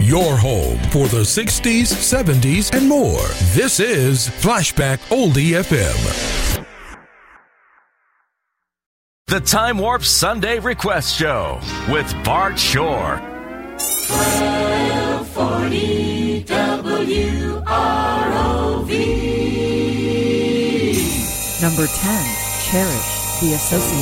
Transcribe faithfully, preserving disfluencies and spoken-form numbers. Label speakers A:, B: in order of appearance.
A: your home for the sixties, seventies, and more. This is Flashback Oldie F M.
B: The Time Warp Sunday Request Show with Bart Shore.
C: twelve forty W R O V.
D: Number ten, Cherish, the Association.